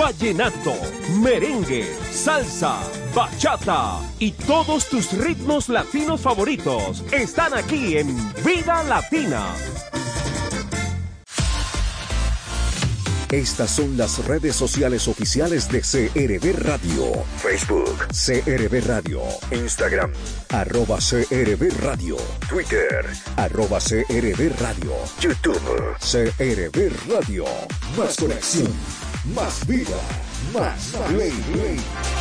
vallenato, merengue, salsa, bachata y todos tus ritmos latinos favoritos están aquí en Vida Latina. Estas son las redes sociales oficiales de CRB Radio. Facebook, CRB Radio. Instagram, @CRB Radio. Twitter, @CRB Radio. YouTube, CRB Radio. Más conexión, más vida, más play.